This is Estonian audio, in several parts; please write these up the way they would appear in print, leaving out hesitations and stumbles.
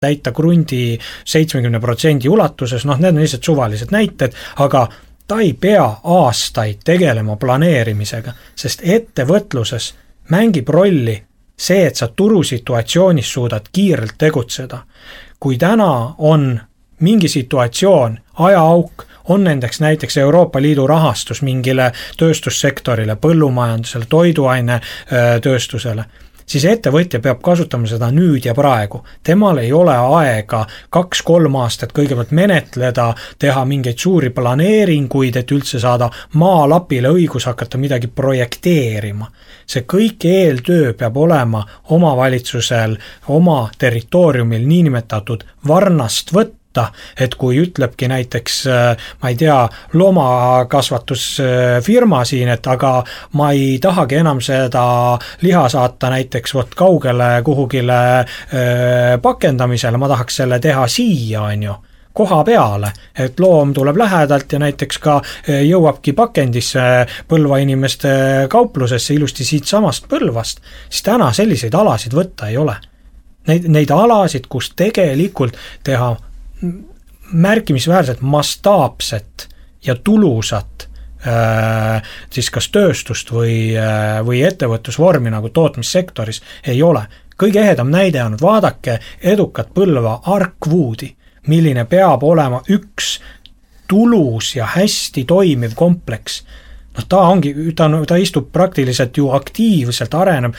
täita krundi 70% ulatuses, need on lihtsalt suvalised näited, aga ta ei pea aastaid tegelema planeerimisega, sest ettevõtluses mängib rolli see, et sa turusituatsioonis suudad kiirelt tegutseda. Kui täna on mingi situatsioon, ajaauk, on näiteks Euroopa Liidu rahastus mingile tööstussektorile, põllumajandusele, toiduaine tööstusele, siis ettevõtja peab kasutama seda nüüd ja praegu. Temal ei ole aega 2-3 aastat kõigepealt menetleda, teha mingeid suuri planeeringuid, et üldse saada maalapile õigus hakata midagi projekteerima. See kõik eeltöö peab olema omavalitsusel oma territooriumil niinimetatud varnast võtta, et kui ütlebki näiteks, ma ei tea, loomakasvatusfirma siin, et aga ma ei tahagi enam seda liha saata näiteks kaugele kuhugile pakendamisele, ma tahaks selle teha siia, koha peale, et loom tuleb lähedalt ja näiteks ka jõuabki pakendisse Põlva inimeste kauplusesse ilusti siit samast Põlvast, siis täna selliseid alasid võtta ei ole. Neid alasid, kus tegelikult teha märkimisväärselt mastaapset ja tulusat siis kas tööstust või ettevõtlusvormi nagu tootmissektoris ei ole. Kõige ehedam näide on, vaadake edukat Põlva Arkwoodi, milline peab olema üks tulus ja hästi toimiv kompleks. Ta istub praktiliselt ju aktiivselt, areneb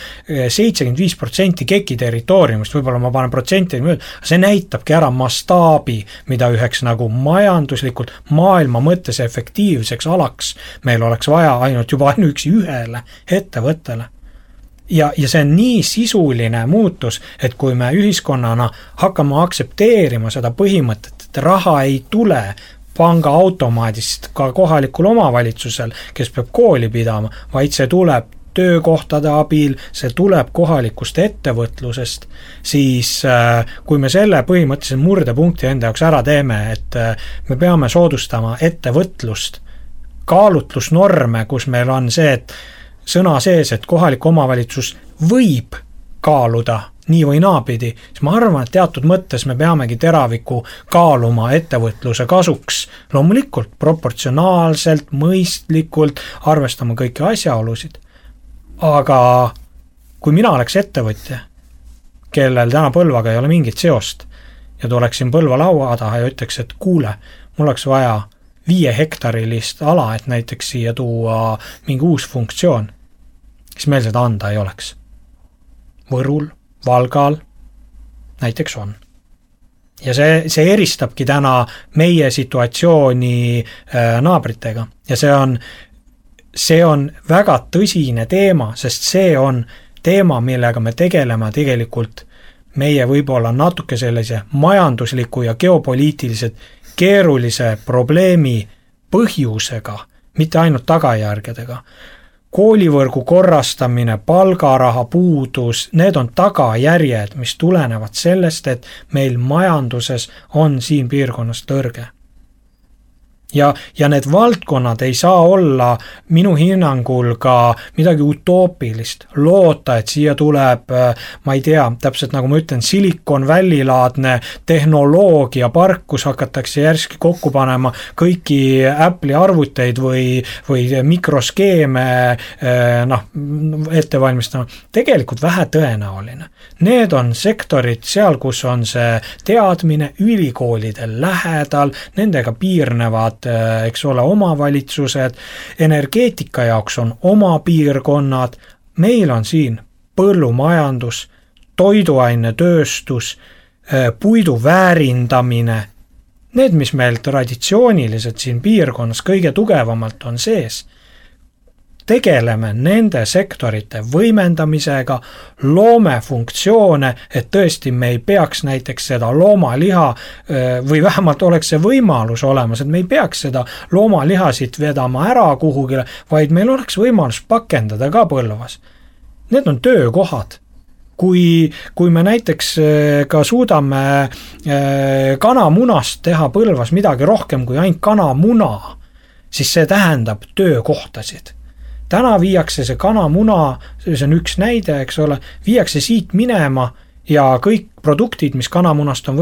75% KEK-i territooriumist, võib-olla ma panen protsenti mööda, see näitabki ära mastaabi, mida üheks nagu majanduslikult maailma mõttes efektiivseks alaks meil oleks vaja ainult juba ainuüksi ühele ettevõttele. Ja see on nii sisuline muutus, et kui me ühiskonnana hakkame aktsepteerima seda põhimõtet, et raha ei tule panga automaadist ka kohalikul omavalitsusel, kes peab kooli pidama, vaid see tuleb töökohtade abil, see tuleb kohalikust ettevõtlusest, siis kui me selle põhimõtteliselt murdepunkti enda jaoks ära teeme, et me peame soodustama ettevõtlust, kaalutlusnorme, kus meil on see, et sõna sees, et kohalik omavalitsus võib kaaluda nii või naapidi, siis ma arvan, et teatud mõttes me peamegi teraviku kaaluma ettevõtluse kasuks, loomulikult proportsionaalselt, mõistlikult, arvestama kõiki asjaolusid. Aga kui mina oleks ettevõtja, kellel täna Põlvaga ei ole mingit seost ja tuleksin Põlva laua taha ja ütleks, et kuule, mul oleks vaja 5 hektarilist ala, et näiteks siia tuua mingi uus funktsioon, siis meil seda anda ei oleks. Võrul, Valgal näiteks on. Ja see eristabki täna meie situatsiooni naabritega ja see on väga tõsine teema, sest see on teema, millega me tegeleme tegelikult meie võib-olla natuke sellise majandusliku ja geopoliitiliselt keerulise probleemi põhjusega, mitte ainult tagajärgedega. Koolivõrgu korrastamine, palgaraha puudus, need on tagajärjed, mis tulenevad sellest, et meil majanduses on siin piirkonnas tõrge. Ja need valdkonnad ei saa olla minu hinnangul ka midagi utoopilist. Loota, et siia tuleb, ma ei tea, täpselt nagu ma ütlen, Silicon Valley-laadne tehnoloogia park, kus hakatakse järski kokku panema kõiki Apple'i arvuteid või mikroskeeme ette valmistama. Tegelikult vähe tõenäoline. Need on sektorid seal, kus on see teadmine ülikoolidel lähedal, nendega piirnevad eks ole, omavalitsused, energeetika jaoks on oma piirkonnad, meil on siin põllumajandus, toiduainetööstus, puidu väärindamine, need, mis meil traditsiooniliselt siin piirkonnas kõige tugevamalt on sees, tegeleme nende sektorite võimendamisega, loome funktsioone, et tõesti me ei peaks näiteks seda loomaliha või vähemalt oleks see võimalus olemas, et me ei peaks seda loomalihasid vedama ära kuhugile, vaid meil oleks võimalus pakendada ka Põlvas. Need on töökohad. Kui me näiteks ka suudame kanamunast teha Põlvas midagi rohkem kui ainult kanamuna, siis see tähendab töökohtasid. Täna viiakse see kanamuna, see on üks näide, eks ole, viiakse siit minema ja kõik produktid, mis kanamunast on